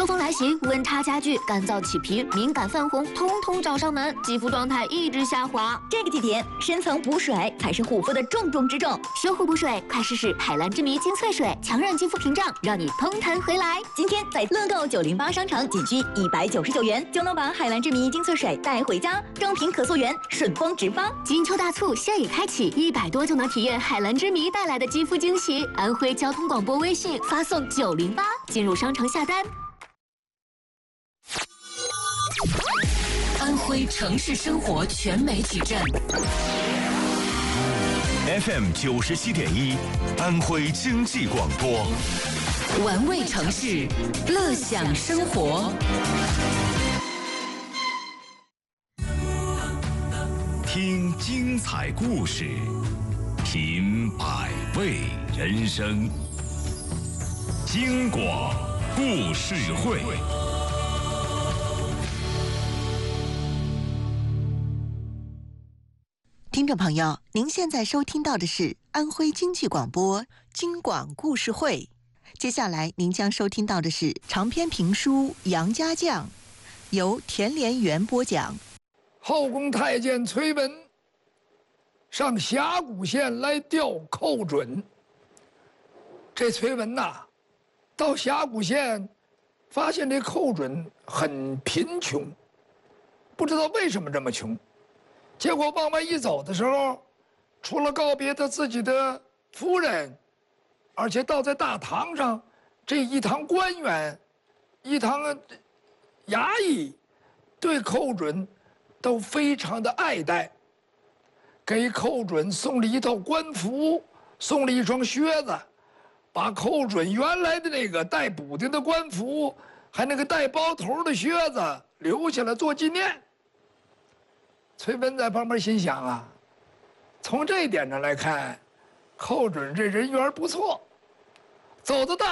秋风来袭，温差加剧，干燥起皮、敏感泛红，通通找上门，肌肤状态一直下滑。 这个季节，深层补水才是护肤的重中之重。 修护补水，快试试海蓝之谜精粹水，强韧肌肤屏障，让你蓬弹回来。 今天在乐购908商城仅需199元，就能把海蓝之谜精粹水带回家，装瓶可溯源，顺丰直发。 金秋大促现已开启，100多就能体验海蓝之谜带来的肌肤惊喜。安徽交通广播微信发送908，进入商城下单。 安徽城市生活全媒体站 FM 97.1，安徽经济广播， 玩味城市，乐享生活。 听精彩故事，品百味人生。京广故事会。 听众朋友，您现在收听到的是安徽经济广播京广故事会。接下来您将收听到的是长篇评书《杨家将》，由田连元播讲。 后宫太监崔文上峡谷县来调寇准。这崔文呐，到峡谷县发现这寇准很贫穷，不知道为什么这么穷。结果往外一走的时候，除了告别他自己的夫人，而且倒在大堂上，这一堂官员、一堂衙役对寇准都非常的爱戴，给寇准送了一套官服，送了一双靴子，把寇准原来的那个带补丁的官服，还那个带包头的靴子留下来做纪念。崔文在旁边心想啊，从这一点上来看，寇准这人缘不错，走到大